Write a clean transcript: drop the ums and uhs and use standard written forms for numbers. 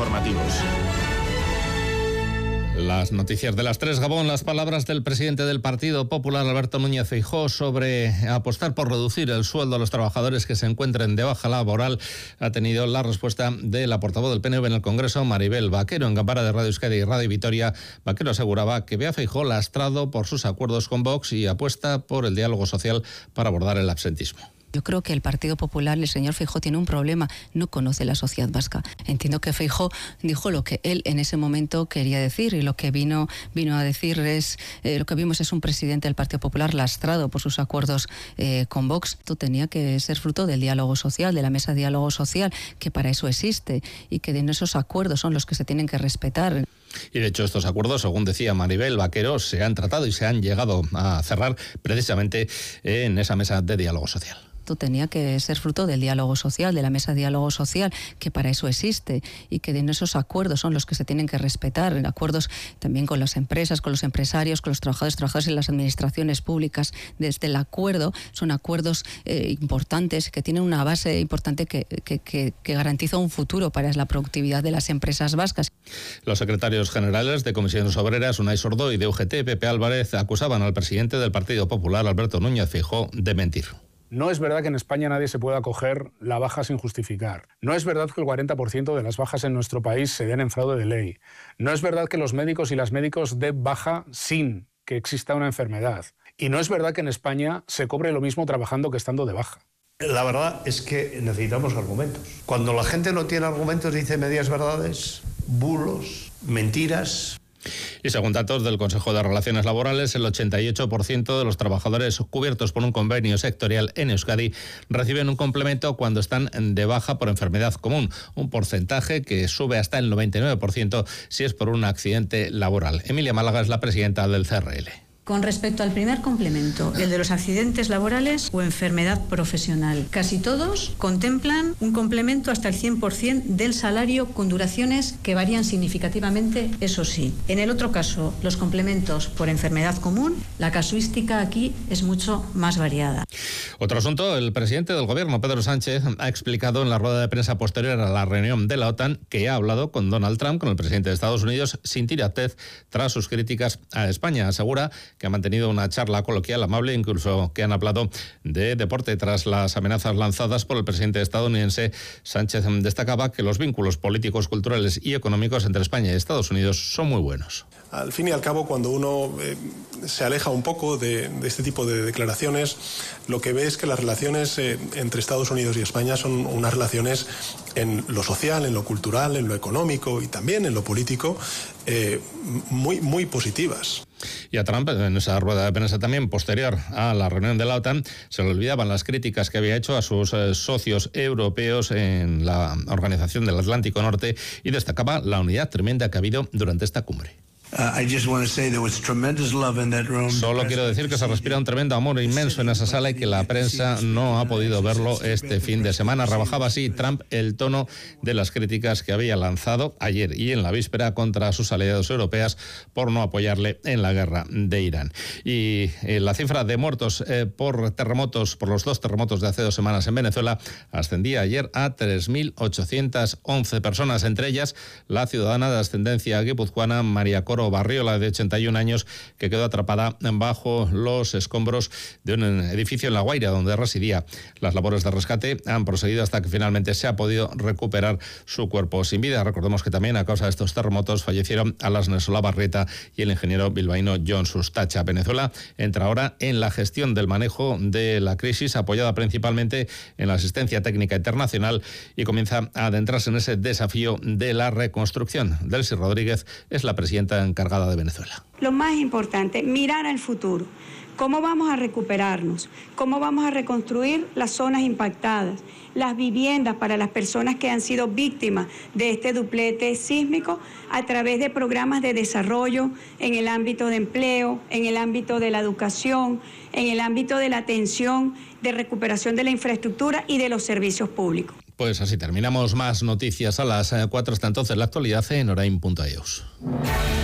informativos. Las noticias de las 3, Gabón, las palabras del presidente del Partido Popular, Alberto Núñez Feijóo, sobre apostar por reducir el sueldo a los trabajadores que se encuentren de baja laboral, ha tenido la respuesta de la portavoz del PNV en el Congreso, Maribel Vaquero. En Gambara de Radio Euskadi y Radio Vitoria, Vaquero aseguraba que ve a Feijóo lastrado por sus acuerdos con Vox y apuesta por el diálogo social para abordar el absentismo. Yo creo que el Partido Popular, el señor Feijóo, tiene un problema, no conoce la sociedad vasca. Entiendo que Feijóo dijo lo que él en ese momento quería decir, y lo que vino a decir es, lo que vimos es un presidente del Partido Popular lastrado por sus acuerdos con Vox. Esto tenía que ser fruto del diálogo social, de la mesa de diálogo social, que para eso existe, y que en esos acuerdos son los que se tienen que respetar. Y de hecho estos acuerdos, según decía Maribel Vaquero, se han tratado y se han llegado a cerrar precisamente en esa mesa de diálogo social. Esto tenía que ser fruto del diálogo social, de la mesa de diálogo social, que para eso existe, y que en esos acuerdos son los que se tienen que respetar, acuerdos también con las empresas, con los empresarios, con los trabajadores y las administraciones públicas. Desde el acuerdo, son acuerdos importantes, que tienen una base importante que garantiza un futuro para la productividad de las empresas vascas. Los secretarios generales de Comisiones Obreras, Unai Sordó, y de UGT, Pepe Álvarez, acusaban al presidente del Partido Popular, Alberto Núñez Feijóo, de mentir. No es verdad que en España nadie se pueda acoger la baja sin justificar. No es verdad que el 40% de las bajas en nuestro país se den en fraude de ley. No es verdad que los médicos y las médicos den baja sin que exista una enfermedad. Y no es verdad que en España se cobre lo mismo trabajando que estando de baja. La verdad es que necesitamos argumentos. Cuando la gente no tiene argumentos, dice medias verdades, bulos, mentiras. Y según datos del Consejo de Relaciones Laborales, el 88% de los trabajadores cubiertos por un convenio sectorial en Euskadi reciben un complemento cuando están de baja por enfermedad común, un porcentaje que sube hasta el 99% si es por un accidente laboral. Emilia Málaga es la presidenta del CRL. Con respecto al primer complemento, el de los accidentes laborales o enfermedad profesional, casi todos contemplan un complemento hasta el 100% del salario con duraciones que varían significativamente, eso sí. En el otro caso, los complementos por enfermedad común, la casuística aquí es mucho más variada. Otro asunto, el presidente del Gobierno, Pedro Sánchez, ha explicado en la rueda de prensa posterior a la reunión de la OTAN que ha hablado con Donald Trump, con el presidente de Estados Unidos, sin tiratez, tras sus críticas a España. Asegura que ha mantenido una charla coloquial amable, incluso que han hablado de deporte tras las amenazas lanzadas por el presidente estadounidense. Sánchez destacaba que los vínculos políticos, culturales y económicos entre España y Estados Unidos son muy buenos. Al fin y al cabo, cuando uno se aleja un poco de este tipo de declaraciones, lo que ve es que las relaciones entre Estados Unidos y España son unas relaciones en lo social, en lo cultural, en lo económico y también en lo político muy positivas. Y a Trump, en esa rueda de prensa también posterior a la reunión de la OTAN, se le olvidaban las críticas que había hecho a sus socios europeos en la Organización del Atlántico Norte y destacaba la unidad tremenda que ha habido durante esta cumbre. Solo quiero decir que se respira un tremendo amor inmenso en esa sala y que la prensa no ha podido verlo este fin de semana. Rebajaba así Trump el tono de las críticas que había lanzado ayer y en la víspera contra sus aliados europeas por no apoyarle en la guerra de Irán. Y la cifra de muertos por terremotos, por los 2 terremotos de hace 2 semanas en Venezuela, ascendía ayer a 3.811 personas, entre ellas la ciudadana de ascendencia guipuzcoana María Coro Barriola, de 81 años, que quedó atrapada bajo los escombros de un edificio en La Guaira, donde residía. Las labores de rescate han proseguido hasta que finalmente se ha podido recuperar su cuerpo sin vida. Recordemos que también a causa de estos terremotos fallecieron Alasne Solabarrieta y el ingeniero bilbaíno John Sustacha. Venezuela entra ahora en la gestión del manejo de la crisis, apoyada principalmente en la asistencia técnica internacional, y comienza a adentrarse en ese desafío de la reconstrucción. Delcy Rodríguez es la presidenta encargada de Venezuela. Lo más importante, mirar al futuro. ¿Cómo vamos a recuperarnos? ¿Cómo vamos a reconstruir las zonas impactadas? Las viviendas para las personas que han sido víctimas de este duplete sísmico a través de programas de desarrollo en el ámbito de empleo, en el ámbito de la educación, en el ámbito de la atención, de recuperación de la infraestructura y de los servicios públicos. Pues así terminamos. Más noticias a las 4. Hasta entonces, la actualidad en orain.eus.